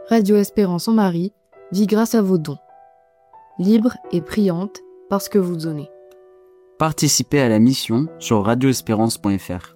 Radio Espérance en Marie vit grâce à vos dons. Libre et priante parce que vous donnez. Participez à la mission sur radioespérance.fr.